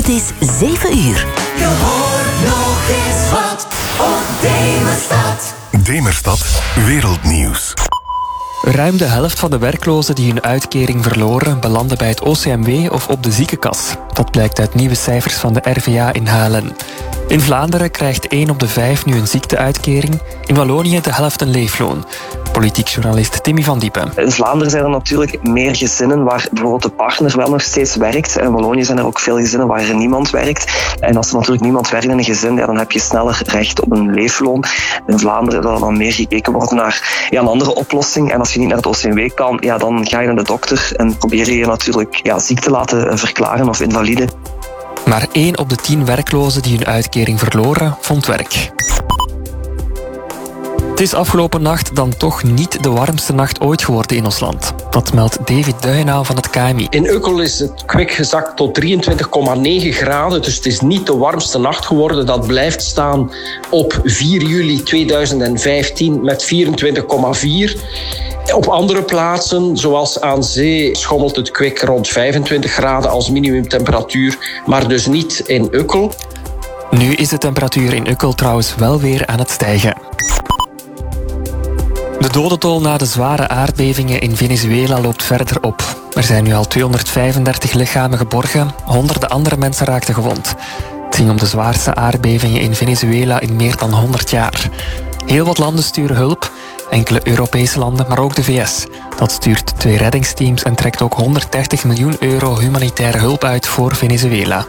Het is 7 uur. Je hoort nog eens wat op Demerstad. Demerstad Wereldnieuws. Ruim de helft van de werklozen die hun uitkering verloren belanden bij het OCMW of op de ziekenkas. Dat blijkt uit nieuwe cijfers van de RVA in Halen. In Vlaanderen krijgt 1 op de 5 nu een ziekteuitkering. In Wallonië de helft een leefloon. Politiek journalist Timmy van Diepen. In Vlaanderen zijn er natuurlijk meer gezinnen waar bijvoorbeeld de partner wel nog steeds werkt. In Wallonië zijn er ook veel gezinnen waar er niemand werkt. En als er natuurlijk niemand werkt in een gezin, dan heb je sneller recht op een leefloon. In Vlaanderen zal dan meer gekeken worden naar een andere oplossing. En als je niet naar het OCMW kan, dan ga je naar de dokter en probeer je natuurlijk ziek te laten verklaren of invalide. Maar 1 op de 10 werklozen die hun uitkering verloren, vond werk. Het is afgelopen nacht dan toch niet de warmste nacht ooit geworden in ons land. Dat meldt David Duijenau van het KMI. In Ukkel is het kwik gezakt tot 23,9 graden. Dus het is niet de warmste nacht geworden. Dat blijft staan op 4 juli 2015 met 24,4. Op andere plaatsen, zoals aan zee, schommelt het kwik rond 25 graden als minimumtemperatuur. Maar dus niet in Ukkel. Nu is de temperatuur in Ukkel trouwens wel weer aan het stijgen. De dodentol na de zware aardbevingen in Venezuela loopt verder op. Er zijn nu al 235 lichamen geborgen, honderden andere mensen raakten gewond. Het ging om de zwaarste aardbevingen in Venezuela in meer dan 100 jaar. Heel wat landen sturen hulp, enkele Europese landen, maar ook de VS. Dat stuurt 2 reddingsteams en trekt ook 130 miljoen euro humanitaire hulp uit voor Venezuela.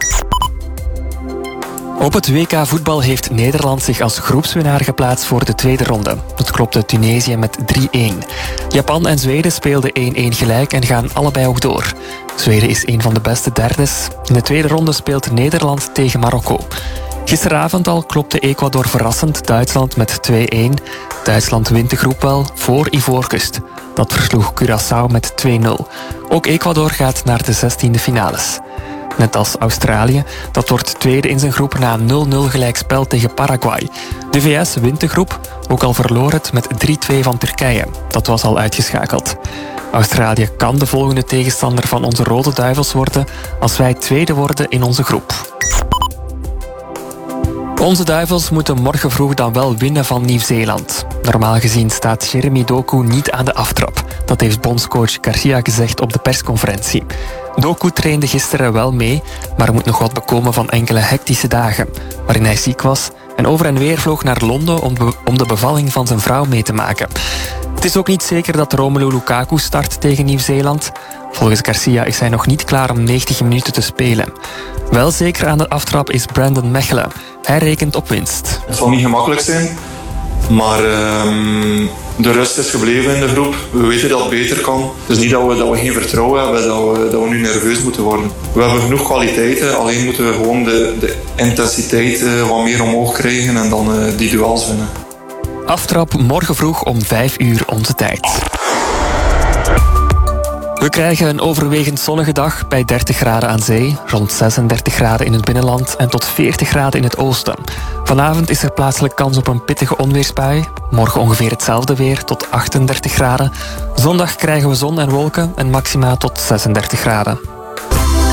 Op het WK voetbal heeft Nederland zich als groepswinnaar geplaatst voor de tweede ronde. Dat klopte Tunesië met 3-1. Japan en Zweden speelden 1-1 gelijk en gaan allebei ook door. Zweden is een van de beste derdes. In de tweede ronde speelt Nederland tegen Marokko. Gisteravond al klopte Ecuador verrassend Duitsland met 2-1. Duitsland wint de groep wel voor Ivoorkust. Dat versloeg Curaçao met 2-0. Ook Ecuador gaat naar de 16e finales. Net als Australië, dat wordt tweede in zijn groep na een 0-0 gelijkspel tegen Paraguay. De VS wint de groep, ook al verloor het met 3-2 van Turkije. Dat was al uitgeschakeld. Australië kan de volgende tegenstander van onze Rode Duivels worden als wij tweede worden in onze groep. Onze Duivels moeten morgen vroeg dan wel winnen van Nieuw-Zeeland. Normaal gezien staat Jeremy Doku niet aan de aftrap. Dat heeft bondscoach Garcia gezegd op de persconferentie. Doku trainde gisteren wel mee, maar moet nog wat bekomen van enkele hectische dagen, waarin hij ziek was en over en weer vloog naar Londen om de bevalling van zijn vrouw mee te maken. Het is ook niet zeker dat Romelu Lukaku start tegen Nieuw-Zeeland. Volgens Garcia is hij nog niet klaar om 90 minuten te spelen. Wel zeker aan de aftrap is Brandon Mechelen. Hij rekent op winst. Het zal niet gemakkelijk zijn, maar de rust is gebleven in de groep. We weten dat het beter kan. Dus niet dat we geen vertrouwen hebben, dat we nu nerveus moeten worden. We hebben genoeg kwaliteiten, alleen moeten we gewoon de intensiteit wat meer omhoog krijgen en dan die duels winnen. Aftrap morgen vroeg om 5 uur onze tijd. We krijgen een overwegend zonnige dag bij 30 graden aan zee, rond 36 graden in het binnenland en tot 40 graden in het oosten. Vanavond is er plaatselijk kans op een pittige onweersbui. Morgen ongeveer hetzelfde weer, tot 38 graden. Zondag krijgen we zon en wolken en maxima tot 36 graden.